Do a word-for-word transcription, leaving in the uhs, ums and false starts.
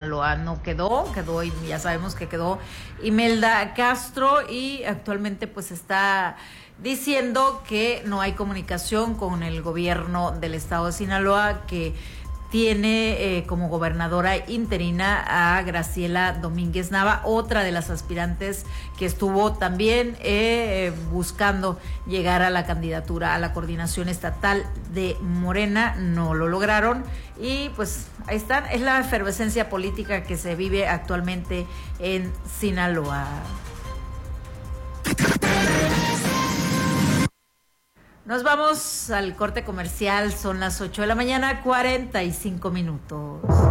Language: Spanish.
Sinaloa. No quedó, quedó y ya sabemos que quedó Imelda Castro, y actualmente pues está diciendo que no hay comunicación con el gobierno del estado de Sinaloa, que tiene eh, como gobernadora interina a Graciela Domínguez Nava, otra de las aspirantes que estuvo también eh, buscando llegar a la candidatura a la coordinación estatal de Morena. No lo lograron, y pues ahí están, es la efervescencia política que se vive actualmente en Sinaloa. Nos vamos al corte comercial, son las ocho de la mañana, cuarenta y cinco minutos.